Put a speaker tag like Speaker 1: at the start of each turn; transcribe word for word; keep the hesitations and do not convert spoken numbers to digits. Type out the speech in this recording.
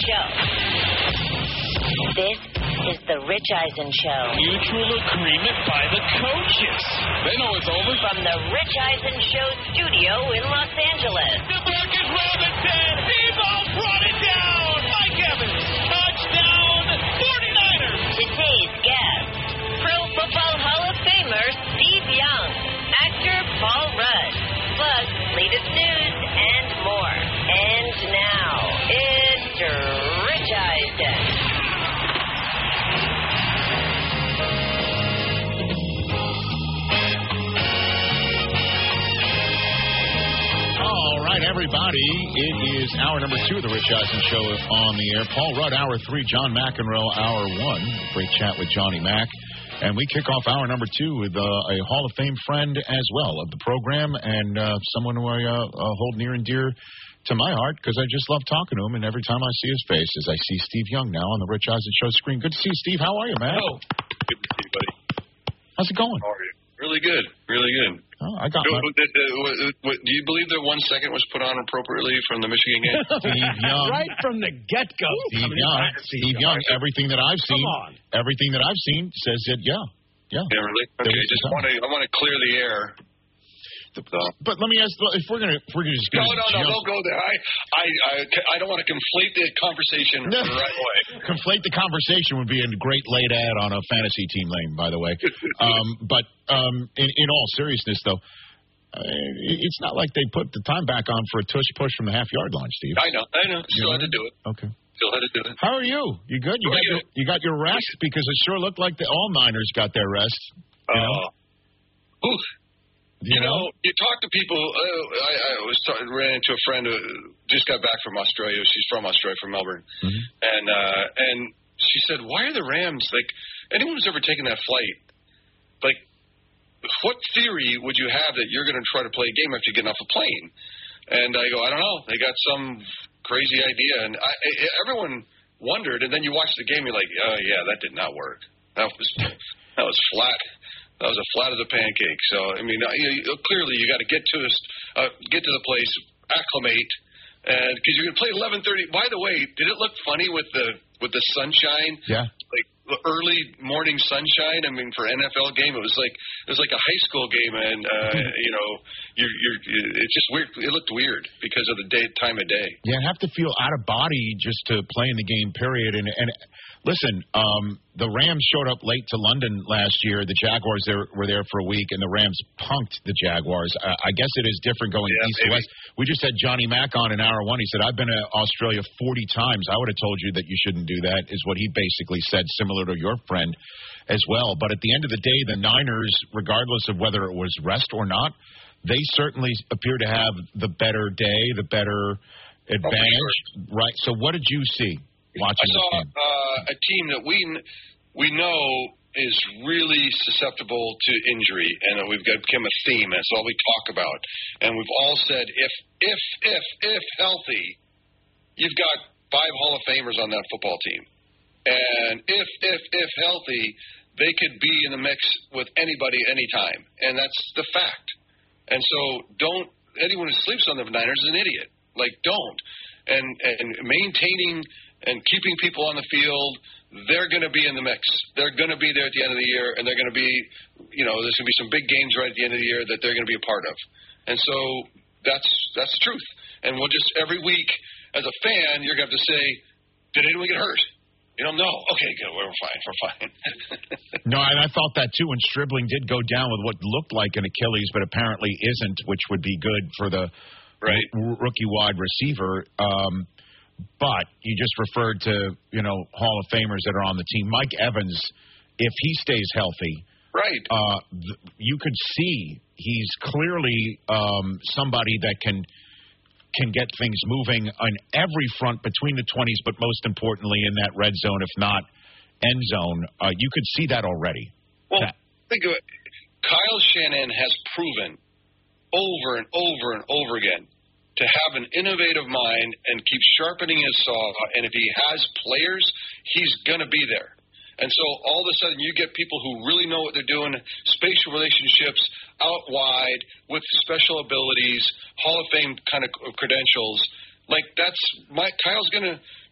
Speaker 1: Show. This is the Rich Eisen Show.
Speaker 2: Mutual agreement by the coaches.
Speaker 3: They know it's over.
Speaker 1: From the Rich Eisen Show studio in Los Angeles.
Speaker 2: DeMarcus Robinson. Debo brought it down. Mike Evans. Touchdown. forty-niners.
Speaker 1: Today's guest, Pro Football Hall of Famer Steve Young. Actor Paul Rudd. Plus, latest news and more. And now, it's Rich Eisen.
Speaker 4: All right, everybody. It is hour number two of the Rich Eisen Show on the air. Paul Rudd, hour three. John McEnroe, hour one. Great chat with Johnny Mac. And we kick off hour number two with uh, a Hall of Fame friend as well of the program and uh, someone who I uh, uh, hold near and dear to my heart because I just love talking to him. And every time I see his face, as I see Steve Young now on the Rich Eisen Show screen. Good to see you, Steve. How are you, man?
Speaker 5: Hello. Good to see you, buddy.
Speaker 4: How's it going?
Speaker 5: How are you? Really good. Really good.
Speaker 4: Oh, I got
Speaker 5: do,
Speaker 4: my...
Speaker 5: do, do, do you believe that one second was put on appropriately from the Michigan game?
Speaker 4: Steve Young.
Speaker 6: Right from the get-go.
Speaker 4: Steve Young. Steve Young. Everything that I've seen.
Speaker 6: Come on.
Speaker 4: Everything that I've seen says that, yeah. Yeah.
Speaker 5: Yeah, really? Okay, just want to I want to clear the air. So.
Speaker 4: But let me ask, if we're gonna, if we're gonna just
Speaker 5: no,
Speaker 4: gonna
Speaker 5: no, no,
Speaker 4: jump.
Speaker 5: don't go there. I, I, I, I don't want to conflate the conversation
Speaker 4: no.
Speaker 5: the right way.
Speaker 4: Conflate the conversation would be a great late ad on a fantasy team name, by the way. um, but um, in, in all seriousness, though, uh, it's not like they put the time back on for a tush push from the half yard line, Steve.
Speaker 5: I know, I know. Still
Speaker 4: you
Speaker 5: had
Speaker 4: know?
Speaker 5: to do it.
Speaker 4: Okay.
Speaker 5: Still had to do it.
Speaker 4: How are you? You good? You
Speaker 5: How
Speaker 4: got
Speaker 5: you?
Speaker 4: your, you got your rest because it sure looked like the all Niners got their rest. You know?
Speaker 5: Uh, oof.
Speaker 4: You,
Speaker 5: you know,
Speaker 4: know,
Speaker 5: you talk to people. Uh, I, I was talking, ran into a friend who just got back from Australia. She's from Australia, from Melbourne,
Speaker 4: mm-hmm.
Speaker 5: and uh, and she said, "Why are the Rams like?" Anyone who's ever taken that flight, like, what theory would you have that you're going to try to play a game after you get off a plane? And I go, I don't know. They got some crazy idea, and I, I, everyone wondered. And then you watch the game, you're like, oh yeah, that did not work. That was that was flat. That was as flat as a pancake. So, I mean, you, clearly you got to get to us, uh, get to the place, acclimate, and because you're going to play eleven thirty. By the way, did it look funny with the with the sunshine?
Speaker 4: Yeah.
Speaker 5: Like the early morning sunshine. I mean, for an N F L game, it was like it was like a high school game, and uh, you know, you're, you're it's just weird. It looked weird because of the day time of day.
Speaker 4: Yeah, I have to feel out of body just to play in the game. Period. And and. Listen, um, the Rams showed up late to London last year. The Jaguars there, were there for a week, and the Rams punked the Jaguars. Uh, I guess it is different going
Speaker 5: yeah,
Speaker 4: east
Speaker 5: maybe.
Speaker 4: to west. We just had Johnny Mac on in hour one. He said, I've been to Australia forty times. I would have told you that you shouldn't do that, is what he basically said, similar to your friend as well. But at the end of the day, the Niners, regardless of whether it was rest or not, they certainly appear to have the better day, the better advantage.
Speaker 5: Oh,
Speaker 4: right. So what did you see? Watching
Speaker 5: I saw
Speaker 4: this game?
Speaker 5: Uh, a team that we we know is really susceptible to injury, and that we've got become a theme. That's all we talk about. And we've all said, if if if if healthy, you've got five Hall of Famers on that football team, and if if if healthy, they could be in the mix with anybody anytime, and that's the fact. And so, don't anyone who sleeps on the Niners is an idiot. Like, don't. And and maintaining and keeping people on the field, they're going to be in the mix. They're going to be there at the end of the year, and they're going to be, you know, there's going to be some big games right at the end of the year that they're going to be a part of. And so that's that's the truth. And we'll just, every week, as a fan, you're going to have to say, did anyone get hurt? You don't know. Okay, good. We're fine. We're fine.
Speaker 4: No, and I thought that, too, when Stribling did go down with what looked like an Achilles, but apparently isn't, which would be good for the
Speaker 5: right.
Speaker 4: r- rookie wide receiver. Um But you just referred to, you know, Hall of Famers that are on the team. Mike Evans, if he stays healthy,
Speaker 5: right,
Speaker 4: uh, th- you could see he's clearly um, somebody that can can get things moving on every front between the twenties, but most importantly in that red zone, if not end zone. Uh, you could see that already.
Speaker 5: Well,
Speaker 4: that.
Speaker 5: think of it. Kyle Shanahan has proven over and over and over again to have an innovative mind and keep sharpening his saw, and if he has players, he's going to be there. And so all of a sudden you get people who really know what they're doing, spatial relationships out wide with special abilities, Hall of Fame kind of credentials. Like that's my Kyle's going to